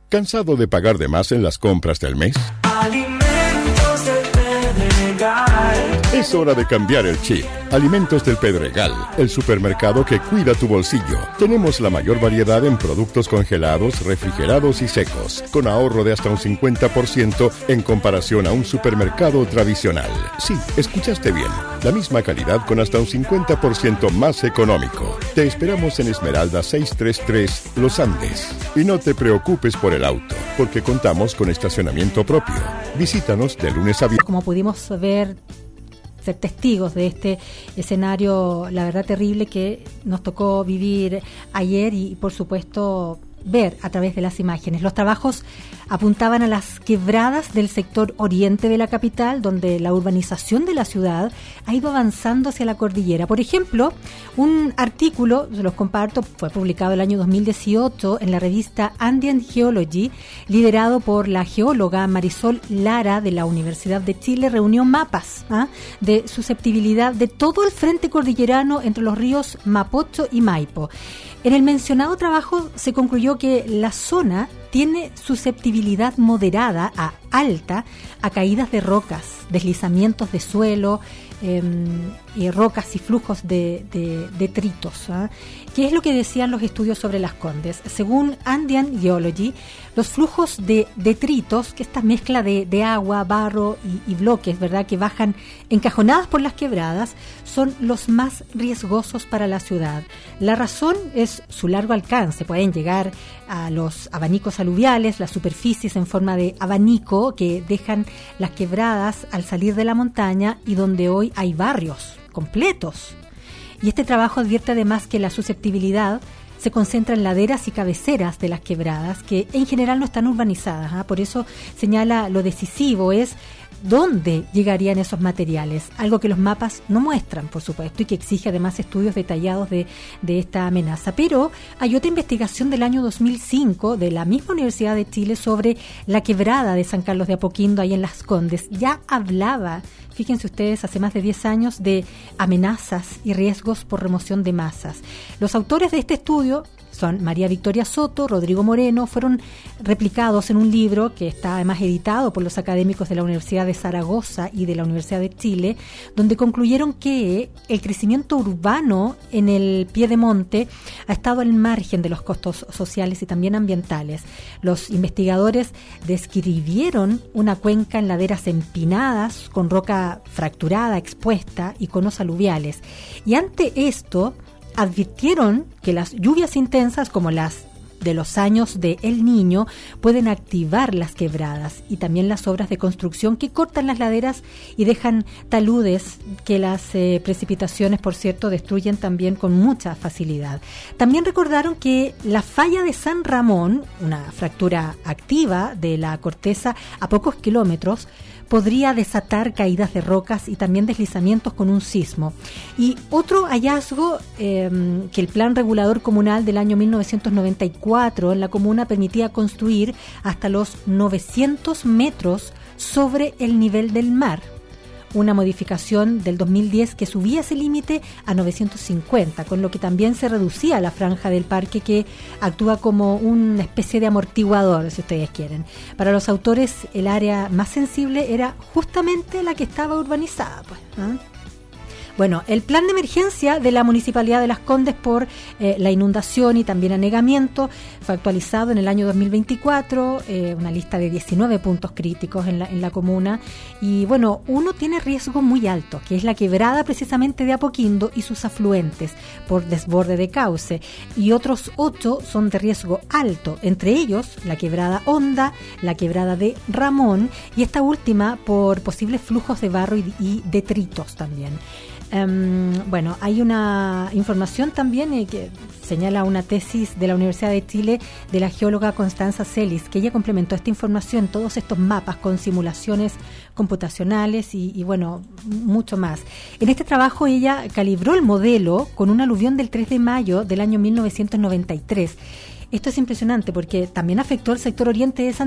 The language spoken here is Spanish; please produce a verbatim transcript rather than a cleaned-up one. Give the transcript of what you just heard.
¿Cansado de pagar de más en las compras del mes? Alimentos del Pedregal. Es hora de cambiar el chip. Alimentos del Pedregal, el supermercado que cuida tu bolsillo. Tenemos la mayor variedad en productos congelados, refrigerados y secos, con ahorro de hasta un cincuenta por ciento en comparación a un supermercado tradicional. Sí, escuchaste bien. La misma calidad con hasta un cincuenta por ciento más económico. Te esperamos en Esmeralda seiscientos treinta y tres, Los Andes. Y no te preocupes por el auto, porque contamos con estacionamiento propio. Visítanos de lunes a viernes. Como pudimos ver, ser testigos de este escenario, la verdad terrible que nos tocó vivir ayer y, por supuesto, ver a través de las imágenes. Los trabajos apuntaban a las quebradas del sector oriente de la capital, donde la urbanización de la ciudad ha ido avanzando hacia la cordillera. Por ejemplo, un artículo, se los comparto, fue publicado el año dos mil dieciocho en la revista Andean Geology, liderado por la geóloga Marisol Lara de la Universidad de Chile, reunió mapas ¿ah? de susceptibilidad de todo el frente cordillerano entre los ríos Mapocho y Maipo. En el mencionado trabajo se concluyó que la zona tiene susceptibilidad moderada a alta a caídas de rocas, deslizamientos de suelo, eh, y rocas y flujos de, de detritos. ¿eh? ¿Qué es lo que decían los estudios sobre Las Condes? Según Andean Geology, los flujos de detritos, que esta mezcla de, de agua, barro y, y bloques, ¿verdad?, que bajan encajonadas por las quebradas, son los más riesgosos para la ciudad. La razón es su largo alcance. Pueden llegar a los abanicos aluviales, las superficies en forma de abanico que dejan las quebradas al salir de la montaña y donde hoy hay barrios completos. Y este trabajo advierte además que la susceptibilidad se concentra en laderas y cabeceras de las quebradas, que en general no están urbanizadas. ¿eh? Por eso señala lo decisivo es dónde llegarían esos materiales, algo que los mapas no muestran, por supuesto, y que exige además estudios detallados de, de esta amenaza. Pero hay otra investigación del año dos mil cinco de la misma Universidad de Chile sobre la quebrada de San Carlos de Apoquindo, ahí en Las Condes. Ya hablaba, fíjense ustedes, hace más de diez años de amenazas y riesgos por remoción de masas. Los autores de este estudio son María Victoria Soto, Rodrigo Moreno, fueron replicados en un libro que está además editado por los académicos de la Universidad de Zaragoza y de la Universidad de Chile, donde concluyeron que el crecimiento urbano en el piedemonte ha estado al margen de los costos sociales y también ambientales. Los investigadores describieron una cuenca en laderas empinadas, con roca fracturada, expuesta y conos aluviales. Y ante esto, advirtieron que las lluvias intensas como las de los años de El Niño pueden activar las quebradas y también las obras de construcción que cortan las laderas y dejan taludes que las eh, precipitaciones, por cierto, destruyen también con mucha facilidad. También recordaron que la falla de San Ramón, una fractura activa de la corteza a pocos kilómetros, podría desatar caídas de rocas y también deslizamientos con un sismo. Y otro hallazgo, eh, que el Plan Regulador Comunal del año mil novecientos noventa y cuatro en la comuna permitía construir hasta los novecientos metros sobre el nivel del mar. Una modificación del dos mil diez que subía ese límite a novecientos cincuenta, con lo que también se reducía la franja del parque, que actúa como una especie de amortiguador, si ustedes quieren. Para los autores, el área más sensible era justamente la que estaba urbanizada, pues, ¿eh? Bueno, el plan de emergencia de la Municipalidad de Las Condes por eh, la inundación y también anegamiento fue actualizado en el año dos mil veinticuatro, eh, una lista de diecinueve puntos críticos en la, en la comuna. Y bueno, uno tiene riesgo muy alto, que es la quebrada precisamente de Apoquindo y sus afluentes por desborde de cauce. Y otros ocho son de riesgo alto, entre ellos la quebrada Honda, la quebrada de Ramón y esta última por posibles flujos de barro y, y detritos también. Um, bueno, hay una información también eh, que señala una tesis de la Universidad de Chile de la geóloga Constanza Celis, que ella complementó esta información, todos estos mapas con simulaciones computacionales y, y bueno, mucho más. En este trabajo ella calibró el modelo con un aluvión del tres de mayo del año mil novecientos noventa y tres. Esto es impresionante porque también afectó al sector oriente de San